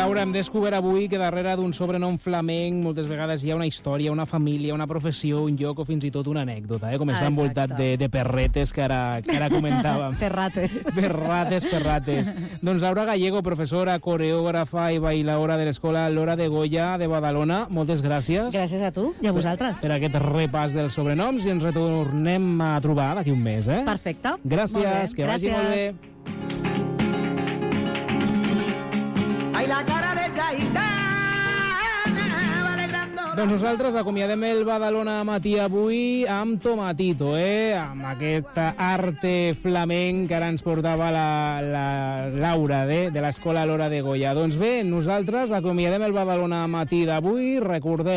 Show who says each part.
Speaker 1: Laura, hem descobert avui que darrere d'un sobrenom flamenc moltes vegades hi ha una història, una família, una professió, un lloc o fins i tot una anècdota, com està envoltat de perretes que ara comentàvem.
Speaker 2: Perrates.
Speaker 1: Perrates. Doncs Laura Gallego, professora, coreògrafa i bailaora de l'Escola Lora de Goya de Badalona, moltes gràcies.
Speaker 2: Gràcies a tu i a vosaltres.
Speaker 1: Per aquest repàs dels sobrenoms i ens retornem a trobar d'aquí un mes.
Speaker 2: Perfecte.
Speaker 1: Gràcies, que vagi molt bé.
Speaker 3: Ay, la cara de Zaitana va alegrando.
Speaker 1: Doncs nosaltres acomiadem el Badalona Matí avui amb Tomatito, amb aquesta arte flamenc que ara ens portava la Laura de l'Escola Lora de Goya. Doncs bé, nosaltres acomiadem el Badalona Matí d'avui. Recordeu